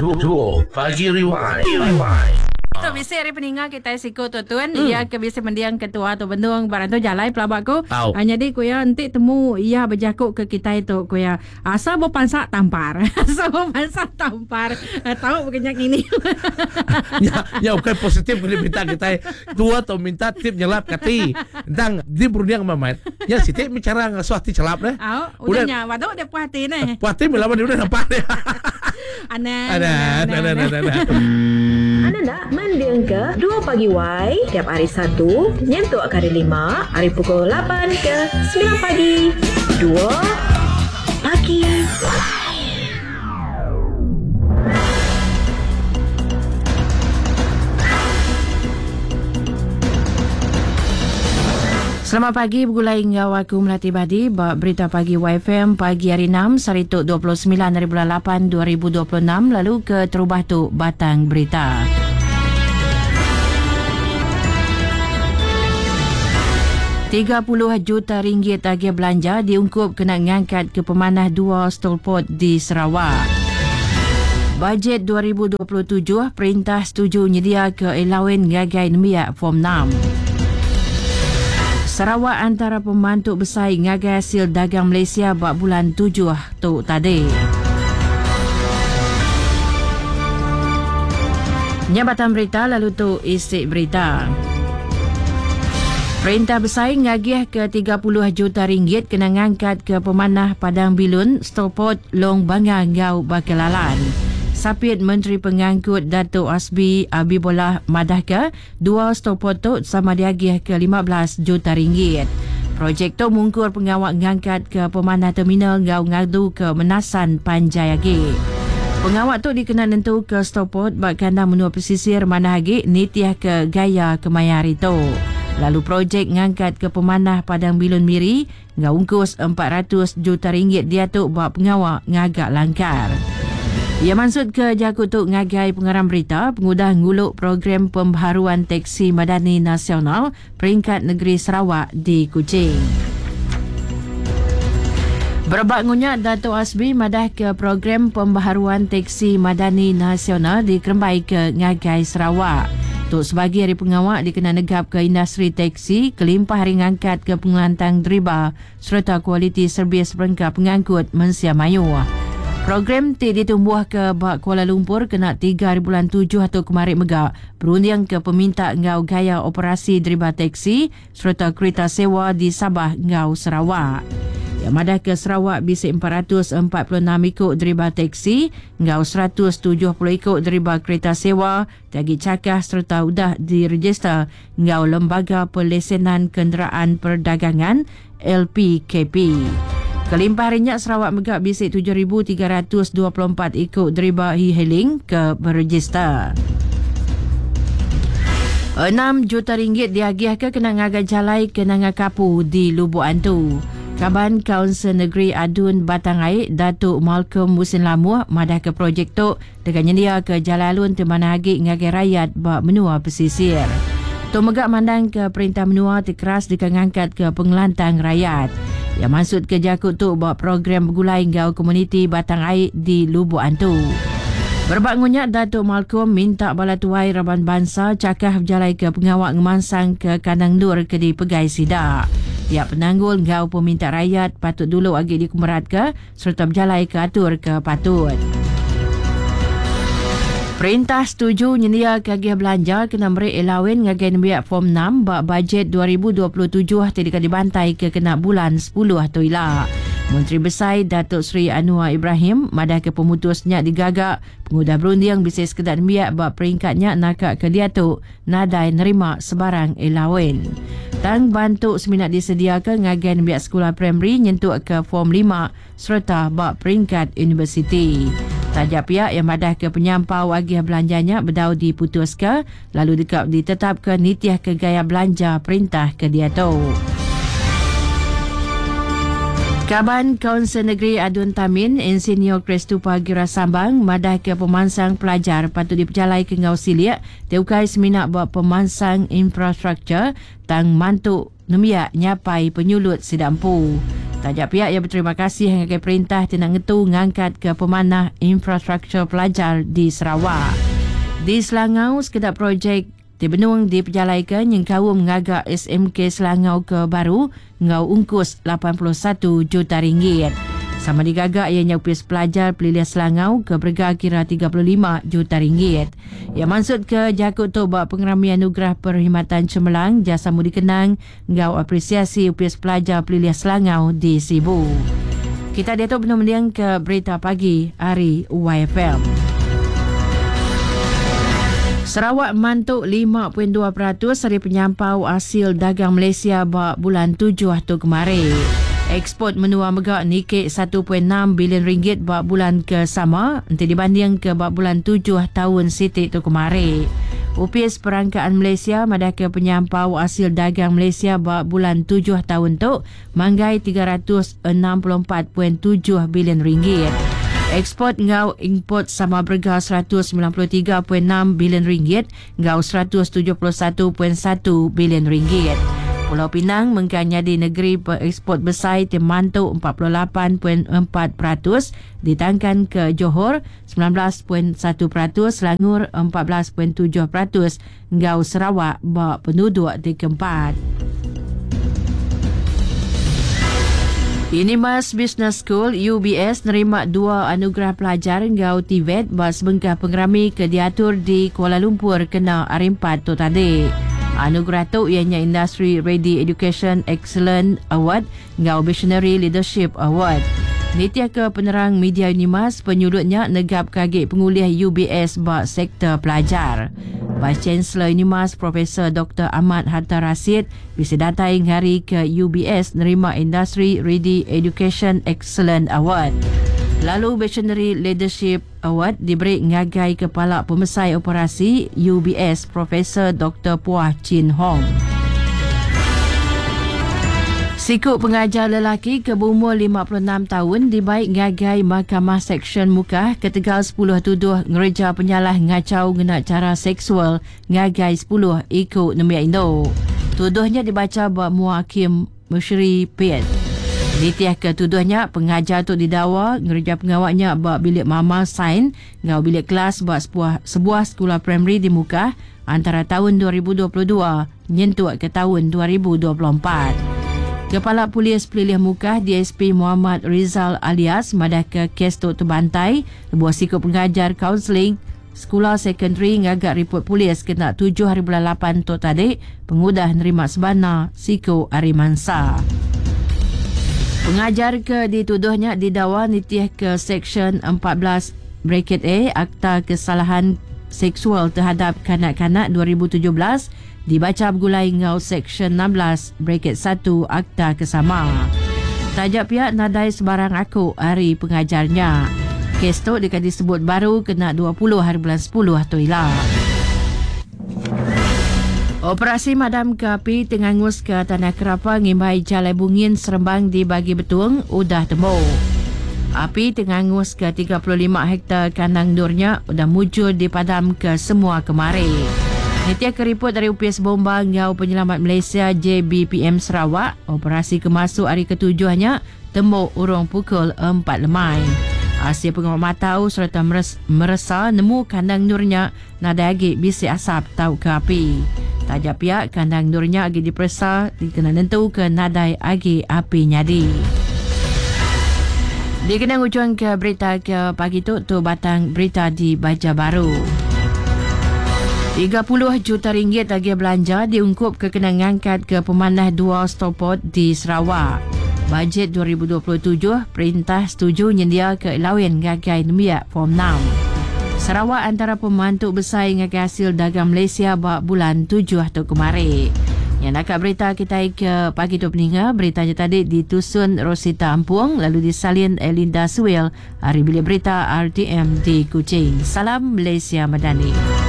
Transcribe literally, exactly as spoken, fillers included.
Dua Pagi Rewind. Rewind. Tu biasa hari peningat kita siko tu tuan hmm. ia ke biasa mendiang ketua tu bendung barang tu jalan pelabak ku oh. hanya di ku ya nanti temu ia berjakuk ke kita itu ku ya asal bo pansak tampar asal bo pansak tampar tahu berkenyak ini ya ya okay, positif kali minta kita tua tu minta tip nyelap kati dang di beruniang mamat ya siti bicara ngasuh hati celap deh oh udahnya waduh dia puas hati nih puas hati melawan dia udah nampak deh aneh ada ada ada ada Anda nak mendiang ke dua Pagi Y tiap hari Sabtu nyentuh hari lima hari pukul lapan ke sembilan pagi. dua Pagi Y. Selamat pagi, bergulai hingga aku Melati Badi. Berita pagi Y F M pagi hari enam, Sarituk dua puluh sembilan dari bulan lapan dua ribu dua puluh enam. Lalu ke terubah tu batang berita. tiga puluh juta ringgit agih belanja diungkup kena ngangkat ke pemanah dua stolpot di Sarawak. Bajet dua ribu dua puluh tujuh, Perintah setuju nyedia ke elawen gagai nemiak Form enam. Sarawak antara pembantu bersaing ngagai hasil dagang Malaysia bak bulan tujuh tu tadi. Nyabatan berita lalu tu isi berita. Perintah bersaing ngagih ke tiga puluh juta ringgit kena ngangkat ke pemanah Padang Bilun, Stolpot, Long Banga, Ngau, Bakalalan. Sapit Menteri Pengangkut Datuk Asbi Abibullah Madahka, dua stolpot tu sama diagih ke lima belas juta ringgit. Projek tu mungkur pengawak ngangkat ke pemanah terminal Ngau Ngadu ke Menasan Panjayagi. Pengawak tu dikenal nentu ke stolpot bak kandang menua pesisir Manahagi nitiah ke Gaya Kemayari tu. Lalu projek ngangkat ke pemanah Padang Bilun Miri ngau ungkus empat ratus juta ringgit dia tu bak pengawak ngagak langkar. Ia maksud ke jakut tu ngagai pengarang berita pengudah nguluk program pembaharuan teksi madani nasional peringkat negeri Sarawak di Kuching. Berbak ngunyak Datuk Asbi madah ke program pembaharuan teksi madani nasional di Kerembai ke ngagai Sarawak. Tok sebagai hari pengawak dikenal negap ke industri teksi, kelimpah hari ngangkat ke pengelantang deriba serta kualiti servis perangkap pengangkut Mensia Mayu. Program ti ditumbuh ke bak Kuala Lumpur kena tiga hari bulan tujuh atau kemarin megak berundiang ke peminta ngau gaya operasi deriba teksi serta kereta sewa di Sabah ngau Sarawak. Yang madah ke Sarawak bisik empat ratus empat puluh enam ikut deriba teksi, ngau seratus tujuh puluh ikut deriba kereta sewa, tagi cakah serta udah diregister ngau Lembaga Pelesenan Kenderaan Perdagangan L P K P. Kelimpah harinya Sarawak megak bisik tujuh ribu tiga ratus dua puluh empat ikut deriba e-hailing ke berregister. enam juta ringgit diagih ke kena ngagai jalai ke Nanga Kapu di Lubuk Antu. Kaban Kaunsil Negeri Adun Batangai Datuk Malcolm Musin Lamuh madah ke projek tu dengan nyedia ke jalan alun di Manahagi ngagai rakyat bak menua pesisir. Tu megak mandang ke perintah menua terkeras dengan ngangkat ke pengelantang rakyat. Yang maksud ke jakut tu buat program bergulai ngau komuniti Batang Air di Lubuk Antu. Berbak ngunyak Datuk Malcolm minta bala tuai Raban Bangsa cakah berjalai ke pengawak ngemansang ke kandang nur ke di Pegai Sidak. Tiap penanggul ngau peminta rakyat patut dulu agi dikumerat ke serta berjalai ke atur ke patut. Perintah setuju nyedia kagih belanja kena beri elawen ngagai nembiak Form enam bak bajet dua ribu dua puluh tujuh tidak dibantai ke kena bulan sepuluh atau ilak. Menteri Besar Datuk Seri Anwar Ibrahim madah ke pemutusnya digagak pengudah berundiang bisik sekedar nembiak bak peringkatnya nakak ke dia tu nadai nerima sebarang elawen. Tang bantu seminat disediakan ngagai nembiak sekolah primary nyentuk ke Form lima serta bak peringkat universiti. Tajak pihak yang madah ke penyampau agih belanjanya berdau diputus ke lalu dekap ditetapkan nitiah ke gaya belanja perintah ke dia tu. Kaban Kaunsil Negeri Adun Tamin Insinyur Kristupa Gira Sambang madah ke pemansang pelajar patut diperjalai ke ngau silik teukai seminat buat pemansang infrastruktur tang mantuk nemiak nyapai penyulut sedampu. Tajak pihak yang berterima kasih dengan perintah tindak ngetu ngangkat ke pemanah infrastruktur pelajar di Sarawak. Di Selangau, sekedar projek dibenung diperjalaikan yang kau mengagak S M K Selangau ke baru ngau ungkus lapan puluh satu juta ringgit. Sama digagak ianya upis pelajar Peliliah Selangau ke berga kira tiga puluh lima juta ringgit. Ia maksud ke jakut tobak pengerami anugerah perkhidmatan cemerlang jasa mudi kenang ngau apresiasi upis pelajar Peliliah Selangau di Sibu. Kita datuk benar-benar ke berita pagi hari Y F M. Sarawak mantuk lima perpuluhan dua peratus dari penyampau hasil dagang Malaysia bak bulan tujuh tu kemarin. Ekspor menua megak nikik satu perpuluhan enam bilion ringgit bak bulan ke sama nanti dibanding ke bak bulan tujuh tahun sitik tu kemarin. Upis perangkaan Malaysia madah ke penyampau hasil dagang Malaysia bak bulan tujuh tahun tu manggai tiga ratus enam puluh empat perpuluhan tujuh bilion ringgit. Ekspor ngau import sama berga seratus sembilan puluh tiga perpuluhan enam bilion ringgit ngau seratus tujuh puluh satu perpuluhan satu bilion ringgit. Pulau Pinang mengkanyadi negeri berekspor besar temantuk empat puluh lapan perpuluhan empat peratus, ditangkan ke Johor sembilan belas perpuluhan satu peratus, Selangor empat belas perpuluhan tujuh peratus, ngau Sarawak bak penduduk di keempat. Unimas Business School U B S nerima dua anugerah pelajar ngau T V E T bas bengkah pengerami ke diatur di Kuala Lumpur kena hari empat tu tadi. Anugerah tu ianya Industry Ready Education Excellence Award ngau Visionary Leadership Award. Nitia ke penerang media Unimas penyulutnya negap kagik penguliah U B S bak sektor pelajar. Vice Chancellor Unimas Profesor Doktor Ahmad Hatta Rashid bisa datang hari ke U B S nerima Industry Ready Education Excellence Award. Lalu Visionary Leadership Award diberi ngagai Kepala Pemesai Operasi U B S Profesor Doktor Puah Chin Hong. Sikut pengajar lelaki ke berumur lima puluh enam tahun dibaik ngagai Mahkamah Seksyen Mukah ke Tegal sepuluh tuduh ngereja penyalah ngacau ngena cara seksual ngagai sepuluh ikut Nemiak Indo. Tuduhnya dibaca buat Muhakim Musyri Piet. Ditiah ke tuduhnya pengajar tu didakwa ngereja pengawaknya buat bilik mama sain ngau bilik kelas buat sebuah, sebuah sekolah primary di Mukah antara tahun dua ribu dua puluh dua nyentuh ke tahun dua ribu dua puluh empat. Kepala Polis Peliliah Mukah D S P Muhammad Rizal alias madah ke kes tu terbantai sebuah sikut pengajar kaunseling sekolah sekondari ngagak report polis kena tujuh hari bulan lapan tu tadi pengudah nerima sebana sikut hari mansa. Pengajar ke dituduhnya didakwa nitiah ke Seksyen empat belas bracket A Akta Kesalahan Seksual Terhadap Kanak-kanak dua ribu tujuh belas dibaca bergulai ngau Seksyen enam belas bracket satu Akta Kesama. Tajak pihak nadai sebarang aku hari pengajarnya. Kes tu dekat disebut baru kena dua puluh hari bulan sepuluh tu ilah. Operasi madam ke api tengangus ke Tanah Kerapa ngimbai Jalai Bungin Serembang di Bagi Betung udah temu. Api tengangus ke tiga puluh lima hektar kandang durnya udah mujur dipadam ke semua kemari. Nitia keriput dari U P S Bomba ngau Penyelamat Malaysia J B P M Sarawak, operasi kemasuk hari ketujuhnya temu urung pukul empat lemai. Hasil pengamatan serta meresa nemu kandang nurnya nada agi bisi asap tau ke api. Tajak pihak kandang nurnya agi dipersa dikena nentu ke nadai agi api nyadi. Dikenang ujung ke berita ke pagi tu tu batang berita di Baja Baru. tiga puluh juta ringgit lagi belanja diungkup ke kena ngangkat ke pemanah dual stopot di Sarawak. Bajet dua ribu dua puluh tujuh, perintah setuju nyendia ke lawan ngagai nemiak Form enam. Sarawak antara pembantu besar ngagai hasil dagang Malaysia bak bulan tujuh tu kemarin. Yang nak berita kita ke pagi tu peninga, beritanya tadi ditusun Rosita Ampuang lalu disalin Elinda Suil, hari bilik berita R T M di Kuching. Salam Malaysia Madani.